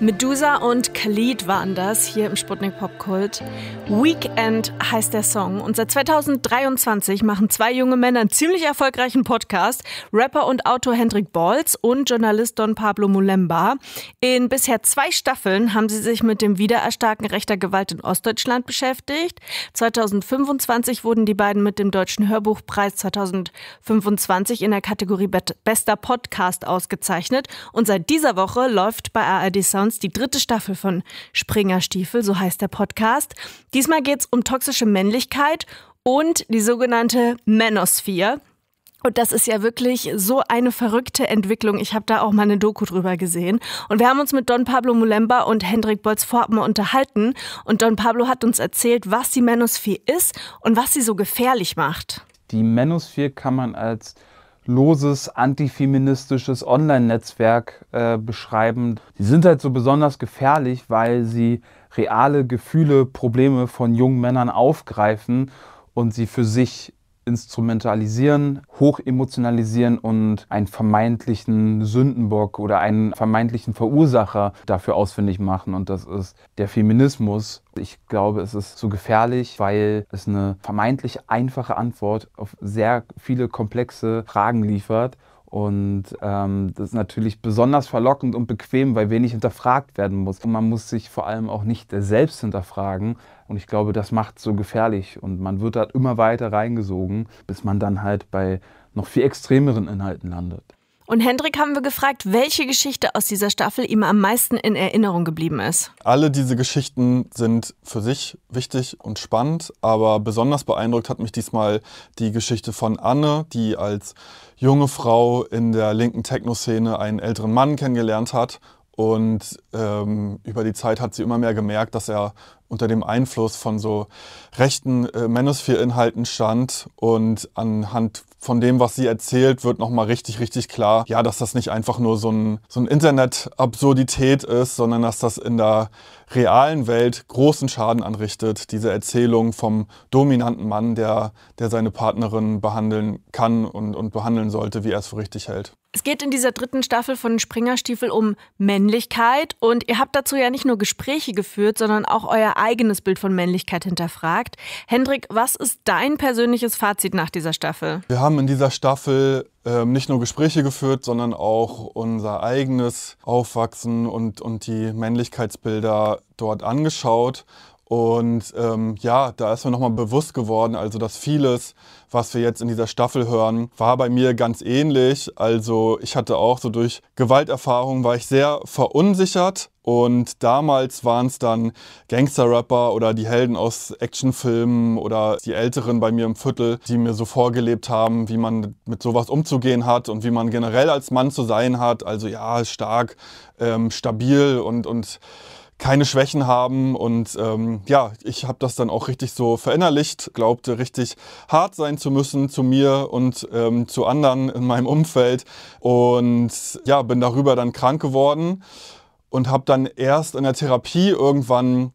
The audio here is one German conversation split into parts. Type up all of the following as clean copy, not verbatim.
Medusa und Khalid waren das hier im Sputnik Popkult. Weekend heißt der Song und seit 2023 machen zwei junge Männer einen ziemlich erfolgreichen Podcast. Rapper und Autor Hendrik Bolz und Journalist Don Pablo Mulemba. In bisher 2 Staffeln haben sie sich mit dem Wiedererstarken rechter Gewalt in Ostdeutschland beschäftigt. 2025 wurden die beiden mit dem Deutschen Hörbuchpreis 2025 in der Kategorie Bester Podcast ausgezeichnet. Und seit dieser Woche läuft bei ARD Sounds die 3. Staffel von Springerstiefel, so heißt der Podcast. Diesmal geht's um toxische Männlichkeit und die sogenannte Manosphere. Und das ist ja wirklich so eine verrückte Entwicklung. Ich habe da auch mal eine Doku drüber gesehen. Und wir haben uns mit Don Pablo Mulemba und Hendrik Bolz vorab mal unterhalten. Und Don Pablo hat uns erzählt, was die Manosphere ist und was sie so gefährlich macht. Die Manosphere kann man als loses, antifeministisches Online-Netzwerk beschreiben. Die sind halt so besonders gefährlich, weil sie reale Gefühle, Probleme von jungen Männern aufgreifen und sie für sich instrumentalisieren, hochemotionalisieren und einen vermeintlichen Sündenbock oder einen vermeintlichen Verursacher dafür ausfindig machen. Und das ist der Feminismus. Ich glaube, es ist so gefährlich, weil es eine vermeintlich einfache Antwort auf sehr viele komplexe Fragen liefert. Und das ist natürlich besonders verlockend und bequem, weil wenig hinterfragt werden muss. Und man muss sich vor allem auch nicht selbst hinterfragen. Und ich glaube, das macht es so gefährlich. Und man wird da immer weiter reingesogen, bis man dann halt bei noch viel extremeren Inhalten landet. Und Hendrik haben wir gefragt, welche Geschichte aus dieser Staffel ihm am meisten in Erinnerung geblieben ist. Alle diese Geschichten sind für sich wichtig und spannend, aber besonders beeindruckt hat mich diesmal die Geschichte von Anne, die als junge Frau in der linken Techno-Szene einen älteren Mann kennengelernt hat. Und über die Zeit hat sie immer mehr gemerkt, dass er unter dem Einfluss von so rechten Manosphere-Inhalten stand. Und anhand von dem, was sie erzählt, wird nochmal richtig, richtig klar, ja, dass das nicht einfach nur so ein Internet-Absurdität ist, sondern dass das in der realen Welt großen Schaden anrichtet. Diese Erzählung vom dominanten Mann, der seine Partnerin behandeln kann und behandeln sollte, wie er es für richtig hält. Es geht in dieser 3. Staffel von Springerstiefel um Männlichkeit und ihr habt dazu ja nicht nur Gespräche geführt, sondern auch euer eigenes Bild von Männlichkeit hinterfragt. Hendrik, was ist dein persönliches Fazit nach dieser Staffel? Wir haben in dieser Staffel nicht nur Gespräche geführt, sondern auch unser eigenes Aufwachsen und die Männlichkeitsbilder dort angeschaut. Und da ist mir nochmal bewusst geworden, also dass vieles, was wir jetzt in dieser Staffel hören, war bei mir ganz ähnlich. Also ich hatte auch so durch Gewalterfahrungen, war ich sehr verunsichert. Und damals waren es dann Gangster-Rapper oder die Helden aus Actionfilmen oder die Älteren bei mir im Viertel, die mir so vorgelebt haben, wie man mit sowas umzugehen hat und wie man generell als Mann zu sein hat. Also ja, stark, stabil und keine Schwächen haben. Und ich habe das dann auch richtig so verinnerlicht, glaubte richtig hart sein zu müssen zu mir und zu anderen in meinem Umfeld. Und ja, bin darüber dann krank geworden. Und habe dann erst in der Therapie irgendwann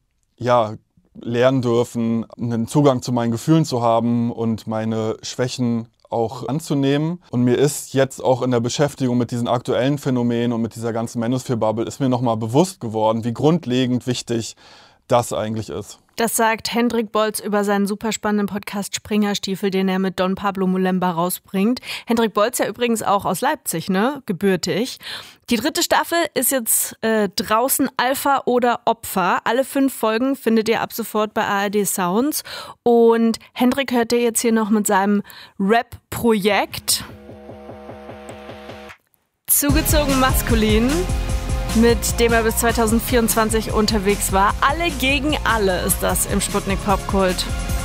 lernen dürfen, einen Zugang zu meinen Gefühlen zu haben und meine Schwächen auch anzunehmen. Und mir ist jetzt auch in der Beschäftigung mit diesen aktuellen Phänomenen und mit dieser ganzen Manosphere-Bubble ist mir nochmal bewusst geworden, wie grundlegend wichtig das eigentlich ist. Das sagt Hendrik Bolz über seinen super spannenden Podcast Springerstiefel, den er mit Don Pablo Mulemba rausbringt. Hendrik Bolz ja übrigens auch aus Leipzig, ne? Gebürtig. Die 3. Staffel ist jetzt draußen, Alpha oder Opfer. Alle 5 Folgen findet ihr ab sofort bei ARD Sounds. Und Hendrik hört ihr jetzt hier noch mit seinem Rap-Projekt Zugezogen Maskulin, mit dem er bis 2024 unterwegs war. Alle gegen alle ist das im Sputnik Popkult.